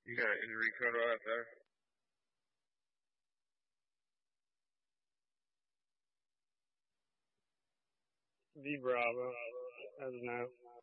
You got Enrico out there. V Bravo, as now.